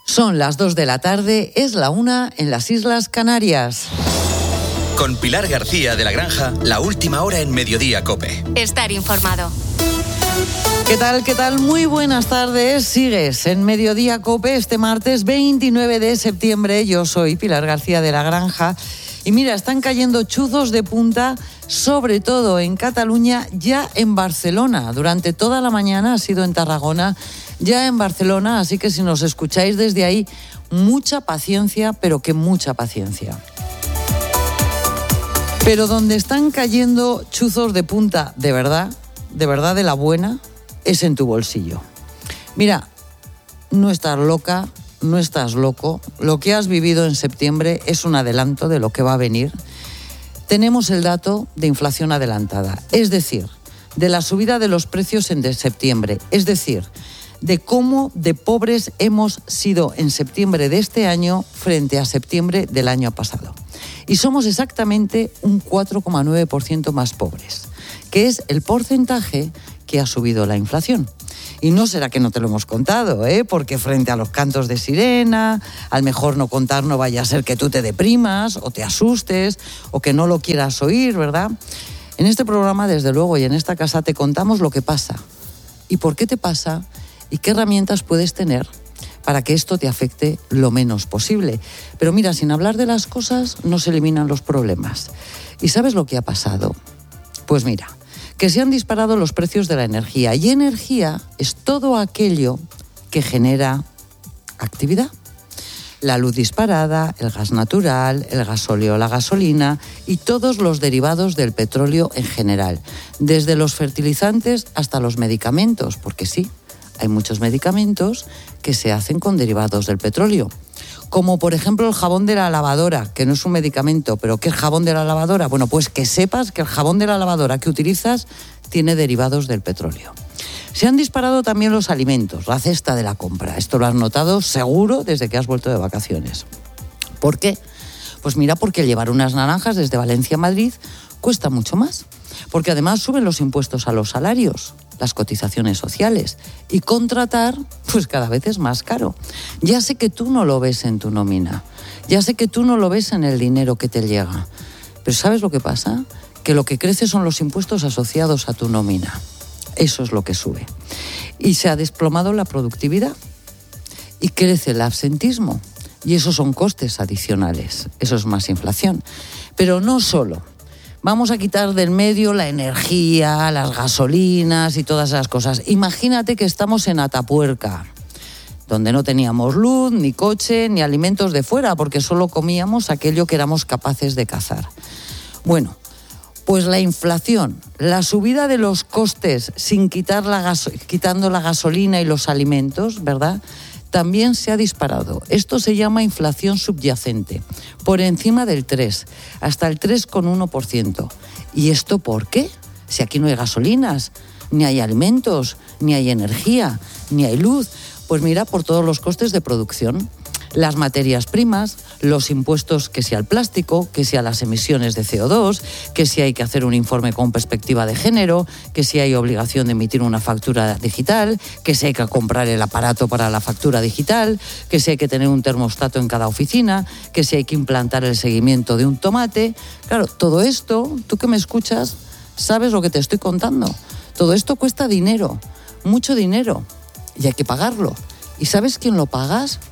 Son las 2 de la tarde, es la 1 en las Islas Canarias. Con Pilar García de la Granja, la última hora en Mediodía COPE. Estar informado. ¿Qué tal? ¿Qué tal? Muy buenas tardes. Sigues en Mediodía COPE este martes 29 de septiembre. Yo soy Pilar García de la Granja. Y mira, están cayendo chuzos de punta, sobre todo en Cataluña, ya en Barcelona. Durante toda la mañana ha sido en Tarragona, ya en Barcelona. Así que si nos escucháis desde ahí, mucha paciencia, pero que mucha paciencia. Pero donde están cayendo chuzos de punta, de verdad de la buena, es en tu bolsillo. Mira, no estás loca, no estás loco. Lo que has vivido en septiembre es un adelanto de lo que va a venir. Tenemos el dato de inflación adelantada, es decir, de la subida de los precios en septiembre, es decir, de cómo de pobres hemos sido en septiembre de este año frente a septiembre del año pasado. Y somos exactamente un 4,9% más pobres, que es el porcentaje que ha subido la inflación. Y no será que no te lo hemos contado, porque frente a los cantos de sirena, al mejor no contar no vaya a ser que tú te deprimas o te asustes o que no lo quieras oír, ¿verdad? En este programa, desde luego, y en esta casa te contamos lo que pasa y por qué te pasa y qué herramientas puedes tener para que esto te afecte lo menos posible. Pero mira, sin hablar de las cosas no se eliminan los problemas. ¿Y sabes lo que ha pasado? Pues mira, que se han disparado los precios de la energía. Y energía es todo aquello que genera actividad. La luz disparada, el gas natural, el gasóleo, la gasolina y todos los derivados del petróleo en general. Desde los fertilizantes hasta los medicamentos, porque sí, hay muchos medicamentos que se hacen con derivados del petróleo. Como por ejemplo el jabón de la lavadora, que no es un medicamento, pero ¿qué es jabón de la lavadora? Bueno, pues que sepas que el jabón de la lavadora que utilizas tiene derivados del petróleo. Se han disparado también los alimentos, la cesta de la compra. Esto lo has notado seguro desde que has vuelto de vacaciones. ¿Por qué? Pues mira, porque llevar unas naranjas desde Valencia a Madrid cuesta mucho más. Porque además suben los impuestos a los salarios, las cotizaciones sociales, y contratar, pues cada vez es más caro. Ya sé que tú no lo ves en tu nómina, ya sé que tú no lo ves en el dinero que te llega, pero ¿sabes lo que pasa? Que lo que crece son los impuestos asociados a tu nómina. Eso es lo que sube. Y se ha desplomado la productividad y crece el absentismo, y esos son costes adicionales, eso es más inflación. Pero no solo. Vamos a quitar del medio la energía, las gasolinas y todas esas cosas. Imagínate que estamos en Atapuerca, donde no teníamos luz, ni coche, ni alimentos de fuera, porque solo comíamos aquello que éramos capaces de cazar. Bueno, pues la inflación, la subida de los costes sin quitando la gasolina y los alimentos, ¿verdad?, también se ha disparado. Esto se llama inflación subyacente, por encima del 3, hasta el 3,1%. ¿Y esto por qué? Si aquí no hay gasolinas, ni hay alimentos, ni hay energía, ni hay luz. Pues mira, por todos los costes de producción. Las materias primas, los impuestos, que sea al plástico, que sea las emisiones de CO2, que si hay que hacer un informe con perspectiva de género, que si hay obligación de emitir una factura digital, que si hay que comprar el aparato para la factura digital, que si hay que tener un termostato en cada oficina, que si hay que implantar el seguimiento de un tomate. Claro, todo esto, tú que me escuchas, sabes lo que te estoy contando. Todo esto cuesta dinero, mucho dinero, y hay que pagarlo. ¿Y sabes quién lo pagas?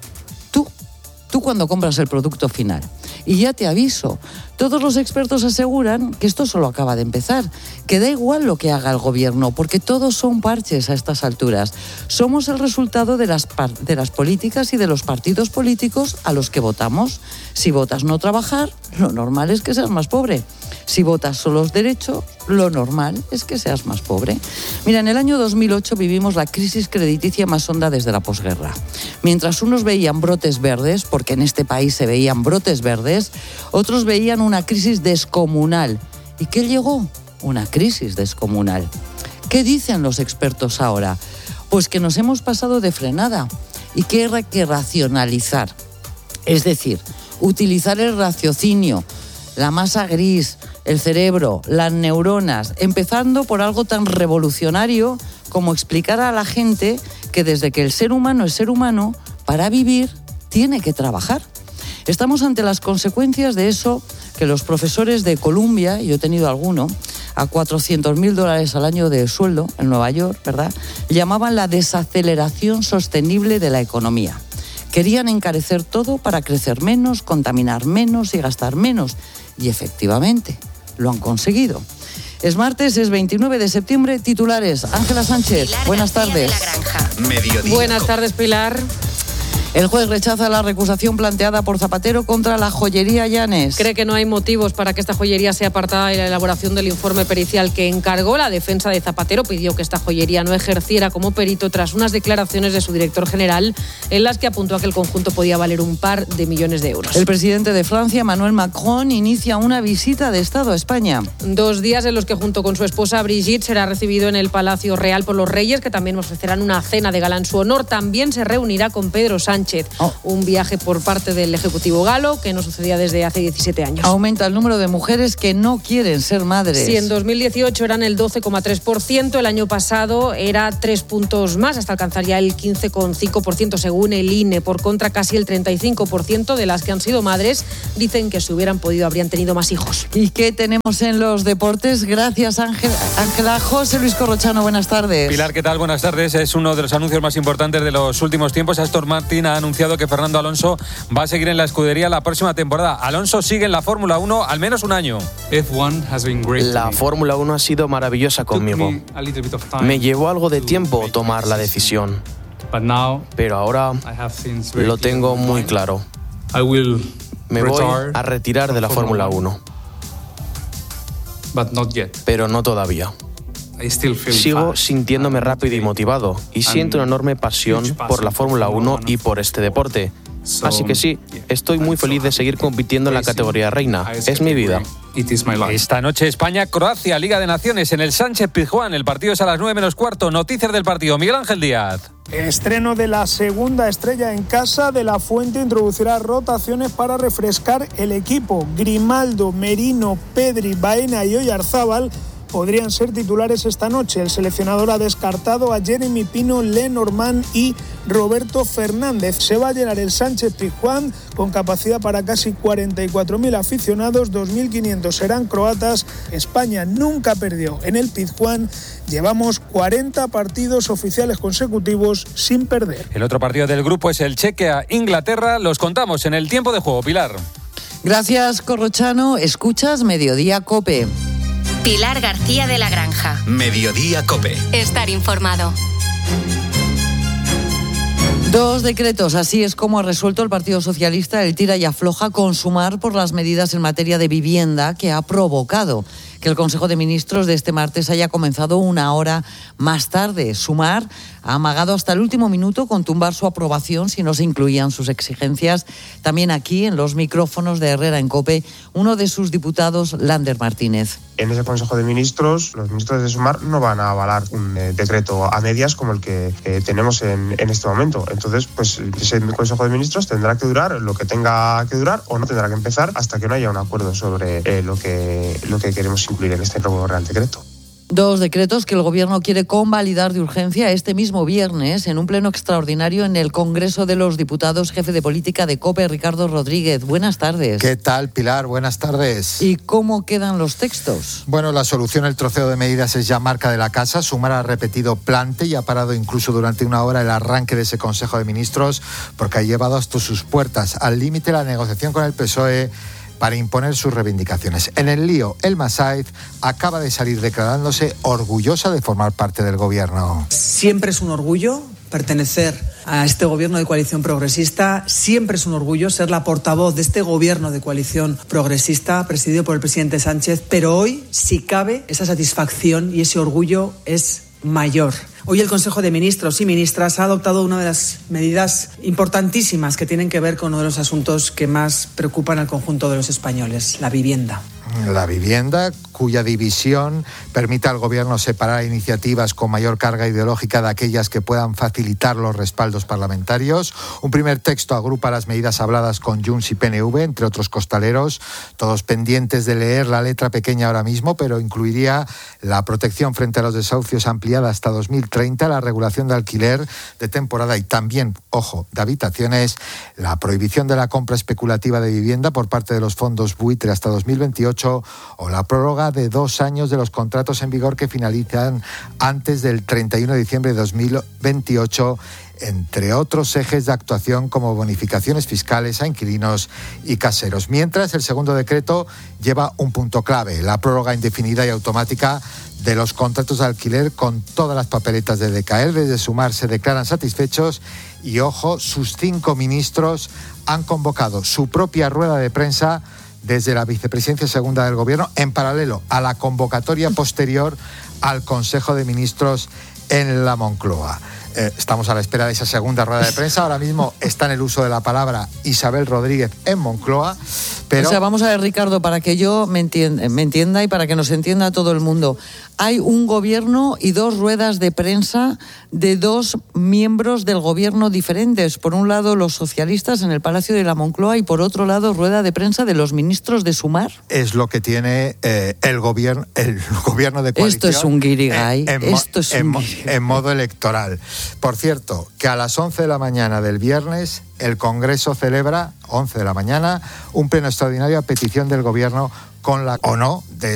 Tú cuando compras el producto final. Y ya te aviso, todos los expertos aseguran que esto solo acaba de empezar, que da igual lo que haga el gobierno, porque todos son parches a estas alturas. Somos el resultado de las políticas y de los partidos políticos a los que votamos. Si votas no trabajar, lo normal es que seas más pobre. Si votas solo los derechos, lo normal es que seas más pobre. Mira, en el año 2008 vivimos la crisis crediticia más honda desde la posguerra. Mientras unos veían brotes verdes, porque en este país se veían brotes verdes, otros veían una crisis descomunal. ¿Y qué llegó? Una crisis descomunal. ¿Qué dicen los expertos ahora? Pues que nos hemos pasado de frenada y que hay que racionalizar. Es decir, utilizar el raciocinio, la masa gris, el cerebro, las neuronas, empezando por algo tan revolucionario como explicar a la gente que desde que el ser humano es ser humano, para vivir tiene que trabajar. Estamos ante las consecuencias de eso que los profesores de Columbia, yo he tenido alguno, a $400.000 al año de sueldo en Nueva York, ¿verdad?, llamaban la desaceleración sostenible de la economía. Querían encarecer todo para crecer menos, contaminar menos y gastar menos. Y efectivamente, lo han conseguido. Es martes, es 29 de septiembre, titulares. Ángela Sánchez, Pilar buenas García tardes. de la Granja. Mediodía. Buenas tardes, Pilar. El juez rechaza la recusación planteada por Zapatero contra la joyería Llanes. Cree que no hay motivos para que esta joyería sea apartada de la elaboración del informe pericial que encargó. La defensa de Zapatero pidió que esta joyería no ejerciera como perito tras unas declaraciones de su director general en las que apuntó a que el conjunto podía valer un par de millones de euros. El presidente de Francia, Emmanuel Macron, inicia una visita de Estado a España. 2 días en los que junto con su esposa Brigitte será recibido en el Palacio Real por los Reyes, que también ofrecerán una cena de gala en su honor. También se reunirá con Pedro Sánchez. Un viaje por parte del Ejecutivo galo que no sucedía desde hace 17 años. Aumenta el número de mujeres que no quieren ser madres. Sí, en 2018 eran el 12,3%, el año pasado era 3 puntos más, hasta alcanzar ya el 15,5% según el INE. Por contra, casi el 35% de las que han sido madres dicen que si hubieran podido habrían tenido más hijos. ¿Y qué tenemos en los deportes? Gracias, Ángela. José Luis Corrochano, buenas tardes. Pilar, ¿qué tal? Buenas tardes. Es uno de los anuncios más importantes de los últimos tiempos. Aston Martin ha anunciado que Fernando Alonso va a seguir en la escudería la próxima temporada. Alonso sigue en la Fórmula 1 al menos un año. La Fórmula 1 ha sido maravillosa conmigo. Me llevó algo de tiempo tomar la decisión, pero ahora lo tengo muy claro. Me voy a retirar de la Fórmula 1, pero no todavía. Sigo sintiéndome rápido y motivado y siento una enorme pasión por la Fórmula 1 y por este deporte. Así que sí, estoy muy feliz de seguir compitiendo en la categoría reina. Es mi vida. Esta noche España-Croacia, Liga de Naciones en el Sánchez-Pizjuán. El partido es a las 9:45. Noticias del partido. Miguel Ángel Díaz. El estreno de la segunda estrella en casa de La Fuente introducirá rotaciones para refrescar el equipo. Grimaldo, Merino, Pedri, Baena y Oyarzábal podrían ser titulares esta noche. El seleccionador ha descartado a Jeremy Pino, Lenormand y Roberto Fernández. Se va a llenar el Sánchez-Pizjuán con capacidad para casi 44.000 aficionados, 2.500 serán croatas. España nunca perdió en el Pizjuán. Llevamos 40 partidos oficiales consecutivos sin perder. El otro partido del grupo es el Chequia-Inglaterra. Los contamos en el tiempo de juego. Pilar. Gracias, Corrochano. Escuchas Mediodía COPE. Pilar García de la Granja. Mediodía COPE. Estar informado. 2 decretos, así es como ha resuelto el Partido Socialista el tira y afloja con Sumar por las medidas en materia de vivienda que ha provocado que el Consejo de Ministros de este martes haya comenzado una hora más tarde. Sumar ha amagado hasta el último minuto con tumbar su aprobación si no se incluían sus exigencias. También aquí, en los micrófonos de Herrera en COPE, uno de sus diputados, Lander Martínez. En ese Consejo de Ministros, los ministros de Sumar no van a avalar un decreto a medias como el que tenemos en este momento. Entonces, pues ese Consejo de Ministros tendrá que durar lo que tenga que durar o no tendrá que empezar hasta que no haya un acuerdo sobre lo que queremos incluir en este nuevo Real Decreto. 2 decretos que el Gobierno quiere convalidar de urgencia este mismo viernes en un pleno extraordinario en el Congreso de los Diputados. Jefe de política de COPE, Ricardo Rodríguez. Buenas tardes. ¿Qué tal, Pilar? Buenas tardes. ¿Y cómo quedan los textos? Bueno, la solución al troceo de medidas es ya marca de la casa. Sumar ha repetido plante y ha parado incluso durante una hora el arranque de ese Consejo de Ministros porque ha llevado hasta sus puertas al límite la negociación con el PSOE para imponer sus reivindicaciones. En el lío, Elma Saez acaba de salir declarándose orgullosa de formar parte del gobierno. Siempre es un orgullo pertenecer a este gobierno de coalición progresista. Siempre es un orgullo ser la portavoz de este gobierno de coalición progresista presidido por el presidente Sánchez, pero hoy, si cabe, esa satisfacción y ese orgullo es mayor. Hoy el Consejo de Ministros y Ministras ha adoptado una de las medidas importantísimas que tienen que ver con uno de los asuntos que más preocupan al conjunto de los españoles, la vivienda. La vivienda, cuya división permita al Gobierno separar iniciativas con mayor carga ideológica de aquellas que puedan facilitar los respaldos parlamentarios. Un primer texto agrupa las medidas habladas con Junts y PNV, entre otros costaleros, todos pendientes de leer la letra pequeña ahora mismo, pero incluiría la protección frente a los desahucios ampliada hasta 2030, la regulación de alquiler de temporada y también, ojo, de habitaciones, la prohibición de la compra especulativa de vivienda por parte de los fondos buitre hasta 2028 o la prórroga de 2 años de los contratos en vigor que finalizan antes del 31 de diciembre de 2028, entre otros ejes de actuación como bonificaciones fiscales a inquilinos y caseros. Mientras, el segundo decreto lleva un punto clave, la prórroga indefinida y automática de los contratos de alquiler con todas las papeletas de decaer. Desde Sumar se declaran satisfechos y, ojo, sus 5 ministros han convocado su propia rueda de prensa desde la vicepresidencia segunda del Gobierno, en paralelo a la convocatoria posterior al Consejo de Ministros en la Moncloa. Estamos a la espera de esa segunda rueda de prensa. Ahora mismo está en el uso de la palabra Isabel Rodríguez en Moncloa. Pero... O sea, vamos a ver, Ricardo, para que yo me entienda y para que nos entienda todo el mundo. Hay un gobierno y 2 ruedas de prensa de 2 miembros del gobierno diferentes. Por un lado, los socialistas en el Palacio de la Moncloa y por otro lado, rueda de prensa de los ministros de Sumar. Es lo que tiene el gobierno de coalición. Esto es un guirigay. En modo electoral. Por cierto, que a las 11 de la mañana del viernes el Congreso celebra, 11 de la mañana, un pleno extraordinario a petición del Gobierno con la o no de